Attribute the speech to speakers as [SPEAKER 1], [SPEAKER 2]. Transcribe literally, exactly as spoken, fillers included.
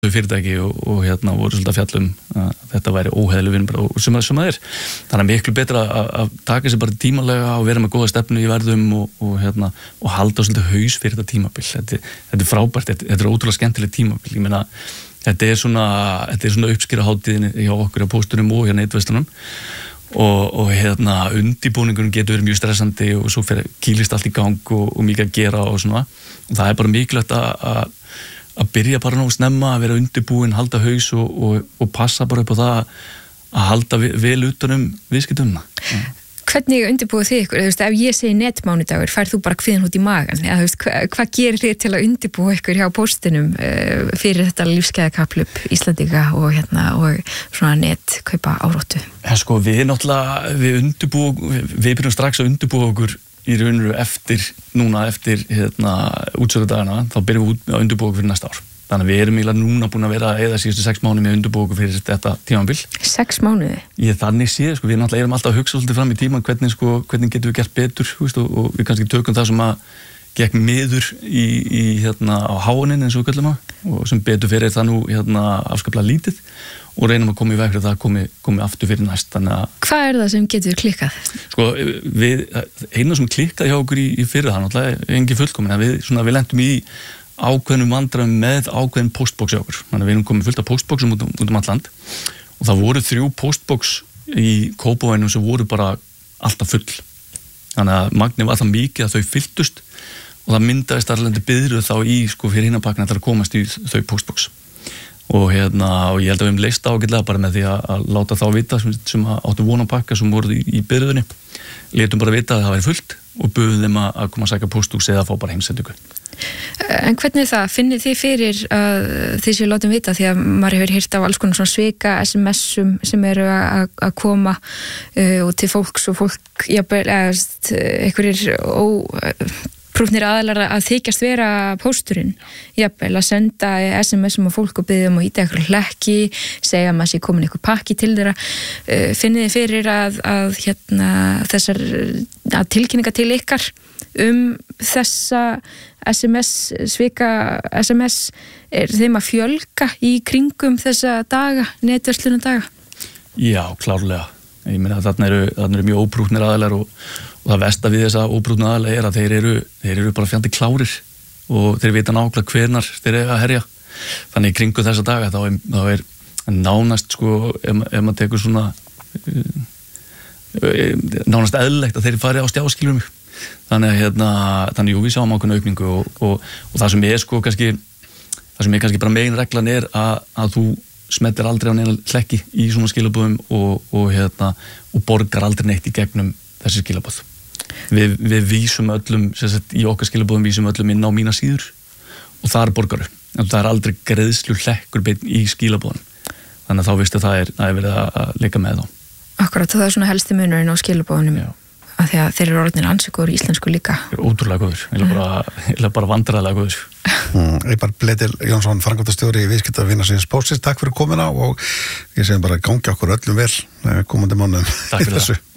[SPEAKER 1] fyrirtæki og, og hérna voru svolítið að fjalla um að þetta væri óheðileg vinnubrögð og sem, sem það er. Þannig að miklu betra að, að taka sér bara tímalega og vera með góða stefnu í verðum og, og, hérna, og halda svolítið haus fyrir þetta tímabil. Þetta, þetta er frábært, þetta, þetta er ótrúlega skemmtilegt tímabil. Ég meina, þetta er svona, þetta er svona uppskýrahátíðin hjá okkur á póstunum og hjá netverslunum og, og hérna undirbúningurinn getur verið mjög stressandi og svo fyrir kýlist allt í gang og, og mikið að gera og svona. Og það er bara mikilvægt að, að að byrja bara nógu snemma, að vera undirbúin, halda haus og, og, og passa bara upp á það að halda vel utanum viðskiptunna. Ja.
[SPEAKER 2] Hvernig undirbúið þið ykkur? Þú veist, ef ég segi netmánudagur, færð þú bara kviðin út í magan? Eða, þú veist, hva, hvað gerir þið til að undirbúa ykkur hjá póstinum uh, fyrir þetta lífsgæðakapphlaup Íslandinga og hérna og svona net kaupa áróttu?
[SPEAKER 1] Ja, sko, við náttúrulega, við undirbúum, við byrjum strax að undirbúa okkur í rauninu eftir, núna eftir hérna, útsöludagana, þá byrjum við út að undirbúa okkur fyrir næsta ár. Þannig að við erum eiginlega núna búin að vera eða síðustu sex mánuði með undirbúa okkur fyrir þetta tímabil.
[SPEAKER 2] Sex mánuði?
[SPEAKER 1] Ég þannig sé, sko, við náttúrulega erum alltaf að hugsa svolítið fram í tíman hvernig, sko, hvernig getum við gert betur, veist, og, og við kannski tökum það sem að gekk miður í, í hérna á háunin eins og við kallum að, og sem betur fyrir það nú hérna afskaplega lítið og reynum að koma í veg fyrir það að komi, komi aftur fyrir næst. Þannig að
[SPEAKER 2] hvað er það sem getur klikkað?
[SPEAKER 1] Sko, við, eina sem klikkaði hjá okkur í, í fyrir það náttúrulega, engin fullkomin, að við, svona, við lentum í ákveðnum vandræðum með ákveðin postbox hjá okkur. Þannig að við erum komið fullt af postboxum út um, út um allt land og það voru þrjú postbox í Kópavoginum sem voru bara alltaf full. Þannig að magnið var það mikið að þau fylltust og það myndaðist alveg biðruð þá í, sko, fyrir hinabakna til að komast í þau postbox. Og, hérna, og ég held að við hefum leist ágætlega bara með því að, að láta þá vita sem, sem áttu von á pakka sem voru í, í biðröðinni. Létum bara vita að það væri fullt og buðum þeim að, að koma að sækja pósthús eða að fá bara heimsendingu.
[SPEAKER 2] En hvernig það? Finnið þið fyrir að þið séu látum vita því að maður hefur heyrt af alls konar svona svika S M S-um sem eru að, að koma uh, og til fólks og fólk jafnvel, eða einhverjir ó prúfnir aðlar að þykjast vera pósturinn, jafnvel að senda S M S-um á fólk og biðja um að íta eitthvað hlekki, segja að maður sé komin eitthvað pakki til þeirra. Uh, finnið þið fyrir að, að hérna, þessar að tilkynninga til ykkar um þessa S M S, svika S M S, er þeim að fjölga í kringum þessa daga, netverslunum daga?
[SPEAKER 1] Já, klárlega. Ég meina að þarna eru, þarna eru mjög óprúfnir aðilar og og það versta við þessa óbrútnu aðalega er að þeir eru, þeir eru bara fjandi klárir og þeir vita nákvæmlega hvenar þeir eru að herja. Þannig í kringu þessa daga þá er, þá er nánast, sko, ef, ef maður tekur svona nánast eðlilegt að þeir fari á stjáskilum mig. Þannig að hérna, þannig jú, við sjáum ákveðna aukningu og, og, og það sem er, sko, kannski, það sem er kannski bara meginreglan er að, að þú smettir aldrei á neina hlekki í svona skilabúðum og, og, hérna, og borgar aldrei neitt í gegnum þessi skilabúð. Við, við vísum öllum, sagt, í okkar skilabúðum vísum öllum inn á mína síður og það er borgaru. En það er aldrei greiðslu hlekkur beinn í skilabúðum. Þannig að þá vistu það er, það er verið að leika með þá.
[SPEAKER 2] Akkurat, það er svona helsti munurinn á skilabúðunum. Já. Af því að þeir eru orðin ansökur í íslensku líka.
[SPEAKER 1] Þeir eru ótrúlega góður. Ég er bara, bara vandræðilega góður.
[SPEAKER 3] Mm, Eibar Bleitil Jónsson, framkvæmdastjóri í viðskiptavinasins Póstsins, takk fyrir komuna og ég segi bara gangi okkur öllum vel komandi mánuðum.
[SPEAKER 1] Takk fyrir það.